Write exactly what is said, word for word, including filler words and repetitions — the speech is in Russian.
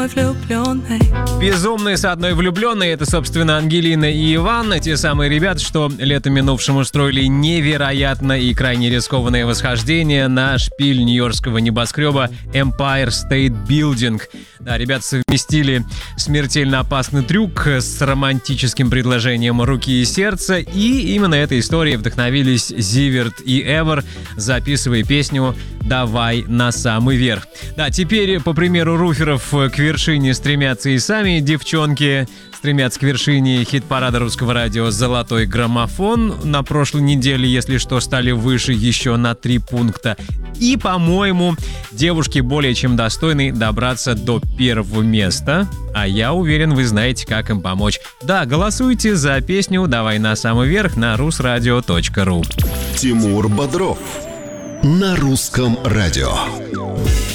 одной влюбленной. Безумные с одной влюбленной — это, собственно, Ангелина и Иван, те самые ребята, что летом минувшим устроили невероятно и крайне рискованное восхождение на шпиль нью-йоркского небоскреба Empire State Building. Да, ребята совместили смертельно опасный трюк с романтическим предложением руки и сердца, и именно этой историей вдохновились Зиверт и Эвер, записывая песню «Давай на самый верх». Да, теперь, по примеру руферов, к вершине стремятся и сами девчонки. Стремятся к вершине хит-парада русского радио «Золотой граммофон». На прошлой неделе, если что, стали выше еще на три пункта. И, по-моему, девушки более чем достойны добраться до первого места. А я уверен, вы знаете, как им помочь. Да, голосуйте за песню «Давай на самый верх» на русрадио точка ру. Тимур Бодров на русском радио.